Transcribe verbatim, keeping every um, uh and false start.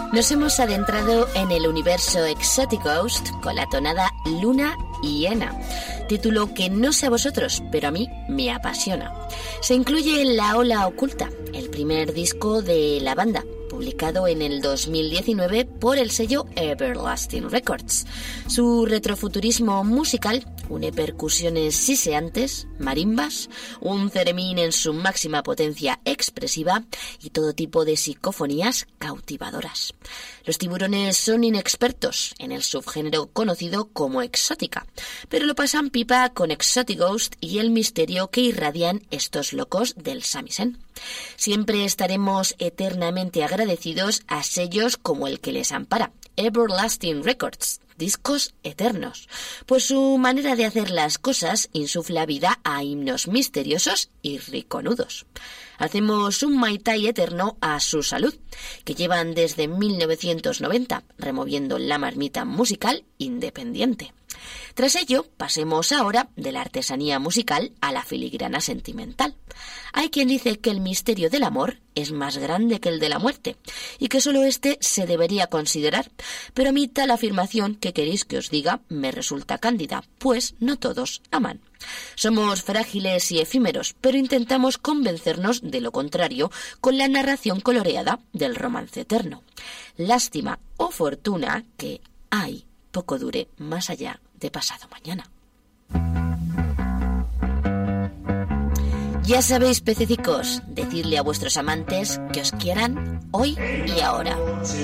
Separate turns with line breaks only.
Nos hemos adentrado en el universo Exotic Ghost con la tonada Luna Hiena, título que no sé a vosotros, pero a mí me apasiona. Se incluye en La Ola Oculta, el primer disco de la banda, publicado en el dos mil diecinueve por el sello Everlasting Records. Su retrofuturismo musical une percusiones siseantes, marimbas, un ceremín en su máxima potencia expresiva y todo tipo de psicofonías cautivadoras. Los Tiburones son inexpertos en el subgénero conocido como exótica, pero lo pasan pipa con Exotic Ghost y el misterio que irradian estos locos del samisen. Siempre estaremos eternamente agradecidos a sellos como el que les ampara, Everlasting Records, discos eternos, pues su manera de hacer las cosas insufla vida a himnos misteriosos y riconudos. Hacemos un Mai Tai eterno a su salud, que llevan desde mil novecientos noventa removiendo la marmita musical independiente. Tras ello, pasemos ahora de la artesanía musical a la filigrana sentimental. Hay quien dice que el misterio del amor es más grande que el de la muerte y que solo este se debería considerar, pero a mí tal afirmación que queréis que os diga me resulta cándida, pues no todos aman. Somos frágiles y efímeros, pero intentamos convencernos de lo contrario con la narración coloreada del romance eterno. Lástima o fortuna que hay poco dure más allá de pasado mañana. Ya sabéis, pececicos, decidle a vuestros amantes que os quieran hoy y ahora.